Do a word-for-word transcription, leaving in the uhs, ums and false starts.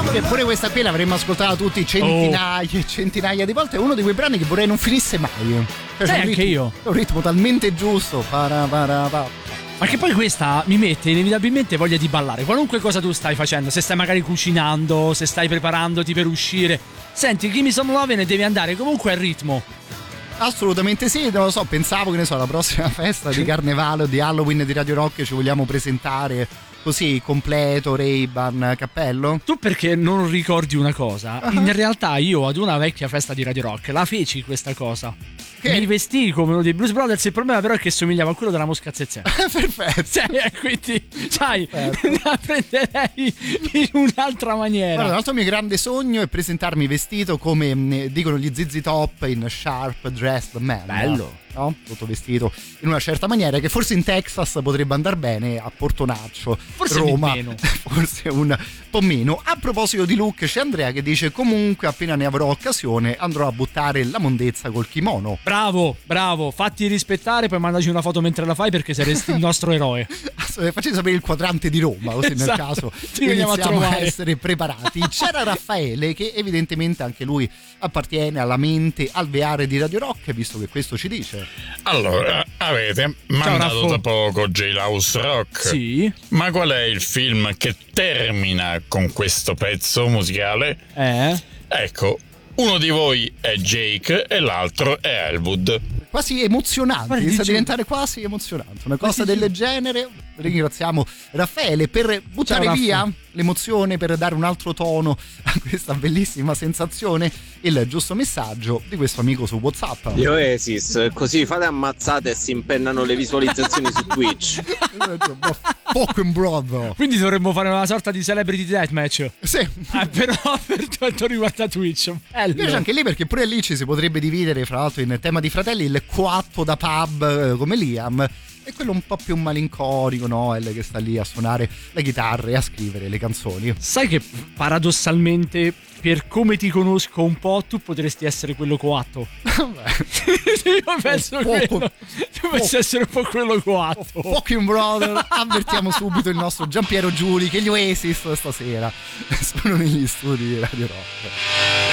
Che pure questa qui l'avremmo ascoltata tutti centinaia e oh. centinaia di volte. È uno di quei brani che vorrei non finisse mai. Cioè, sì, anche ritmo, io. È un ritmo talmente giusto. Para, para, para. Ma che poi questa mi mette inevitabilmente voglia di ballare. Qualunque cosa tu stai facendo, se stai magari cucinando, se stai preparandoti per uscire. Senti, Gimme Some Lovin' e devi andare comunque al ritmo. Assolutamente sì, non lo so, pensavo che ne so, la prossima festa di Carnevale o di Halloween di Radio Rock ci vogliamo presentare così completo, Ray-Ban, cappello. Tu perché non ricordi una cosa? Uh-huh. In realtà io ad una vecchia festa di Radio Rock la feci questa cosa. Che? Mi vestii come uno dei Blues Brothers, il problema però è che somigliava a quello della Mosca Zezé. Perfetto. Cioè, quindi, sai, la prenderei in un'altra maniera. Allora, l'altro mio grande sogno è presentarmi vestito come mh, dicono gli Z Z Top in Sharp Dressed Man. Bello. No? Tutto vestito in una certa maniera, che forse in Texas potrebbe andare bene, a Portonaccio, forse Roma, meno. forse un po' meno. A proposito di look, c'è Andrea che dice: comunque appena ne avrò occasione andrò a buttare la mondezza col kimono. Bravo, bravo, fatti rispettare, poi mandaci una foto mentre la fai perché saresti il nostro eroe. Facci sapere il quadrante di Roma, così esatto. Nel caso Ti iniziamo a, a essere preparati. C'era Raffaele che evidentemente anche lui appartiene alla mente alveare di Radio Rock, visto che questo ci dice. Allora, avete mandato da poco Jailhouse Rock. Sì. Ma qual è il film che termina con questo pezzo musicale? Eh? Ecco, uno di voi è Jake e l'altro è Elwood. Quasi emozionante, Guarda, inizia a dici... diventare quasi emozionante. Una cosa dici... del genere. Ringraziamo Raffaele per buttare Ciao, via Raffa. l'emozione, per dare un altro tono a questa bellissima sensazione, il giusto messaggio di questo amico su WhatsApp. Io Esis, così fate ammazzate e si impennano le visualizzazioni su Twitch. Fucking brother. Quindi dovremmo fare una sorta di celebrity deathmatch. Sì. Ah, però per quanto riguarda Twitch. Bello. Invece anche lì, perché pure lì ci si potrebbe dividere, fra l'altro in tema di fratelli, il coatto da pub come Liam e quello un po' più malinconico, Noel, che sta lì a suonare la chitarra e a scrivere le canzoni. Sai che paradossalmente, per come ti conosco un po', tu potresti essere quello coatto. Io penso che tu potresti essere un po' quello coatto. Fucking brother. Avvertiamo subito il nostro Giampiero Giuli che gli Oasis stasera sono negli studi di Radio Rock.